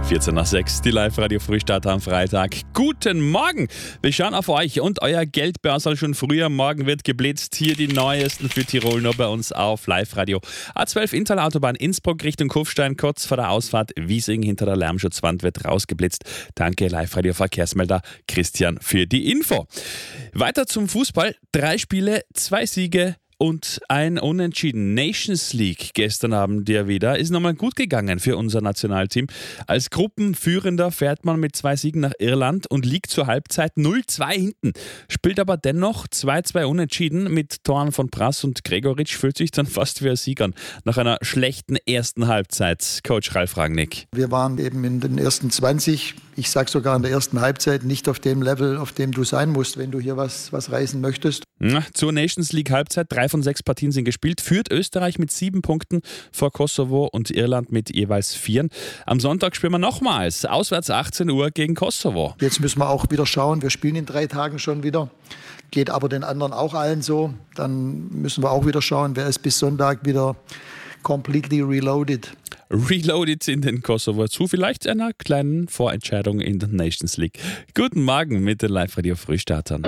14:06, die Live-Radio-Frühstart am Freitag. Guten Morgen! Wir schauen auf euch und euer Geldbörsel schon früher. Morgen wird geblitzt. Hier die neuesten für Tirol nur bei uns auf Live-Radio. A12 Interlautobahn Innsbruck Richtung Kufstein, kurz vor der Ausfahrt Wiesing hinter der Lärmschutzwand wird rausgeblitzt. Danke Live-Radio-Verkehrsmelder Christian für die Info. Weiter zum Fußball. 3 Spiele, 2 Siege und ein Unentschieden. Nations League gestern Abend ja wieder. Ist nochmal gut gegangen für unser Nationalteam. Als Gruppenführender fährt man mit 2 Siegen nach Irland und liegt zur Halbzeit 0-2 hinten. Spielt aber dennoch 2-2 Unentschieden mit Toren von Prass und Gregoritsch. Fühlt sich dann fast wie ein Sieger nach einer schlechten ersten Halbzeit. Coach Ralf Rangnick. Wir waren eben in den ersten 20, ich sage sogar in der ersten Halbzeit, nicht auf dem Level, auf dem du sein musst, wenn du hier was reißen möchtest. Zur Nations League Halbzeit 3 von 6 Partien sind gespielt. Führt Österreich mit 7 Punkten vor Kosovo und Irland mit jeweils 4. Am Sonntag spielen wir nochmals. Auswärts 18 Uhr gegen Kosovo. Jetzt müssen wir auch wieder schauen. Wir spielen in 3 Tagen schon wieder. Geht aber den anderen auch allen so. Dann müssen wir auch wieder schauen, wer ist bis Sonntag wieder completely reloaded. Reloaded in den Kosovo zu vielleicht einer kleinen Vorentscheidung in der Nations League. Guten Morgen mit den Live-Radio-Frühstartern.